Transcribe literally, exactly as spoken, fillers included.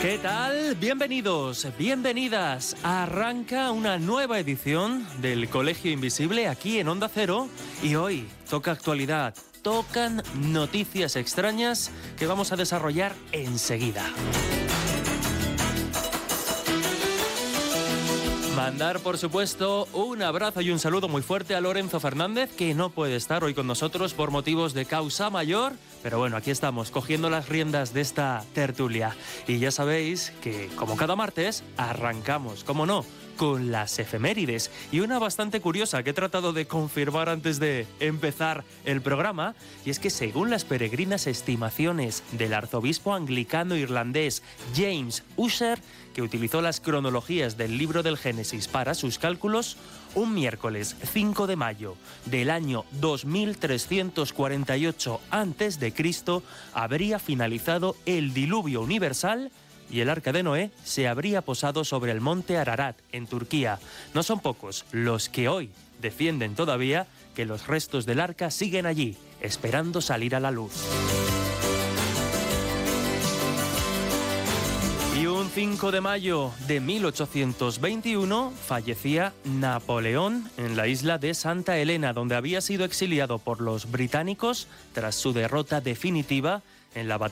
¿Qué tal? Bienvenidos, bienvenidas. Arranca una nueva edición del Colegio Invisible aquí en Onda Cero y hoy toca actualidad, tocan noticias extrañas que vamos a desarrollar enseguida. Mandar, por supuesto, un abrazo y un saludo muy fuerte a Lorenzo Fernández, que no puede estar hoy con nosotros por motivos de causa mayor, pero bueno, aquí estamos, cogiendo las riendas de esta tertulia. Y ya sabéis que, como cada martes, arrancamos, como no, con las efemérides. Y una bastante curiosa que he tratado de confirmar antes de empezar el programa, y es que según las peregrinas estimaciones del arzobispo anglicano irlandés James Ussher, que utilizó las cronologías del libro del Génesis para sus cálculos, un miércoles cinco de mayo del año dos mil trescientos cuarenta y ocho antes de Cristo habría finalizado el diluvio universal y el arca de Noé se habría posado sobre el monte Ararat, en Turquía. No son pocos los que hoy defienden todavía que los restos del arca siguen allí, esperando salir a la luz. Y un cinco de mayo de mil ochocientos veintiuno fallecía Napoleón en la isla de Santa Helena, donde había sido exiliado por los británicos tras su derrota definitiva en la batalla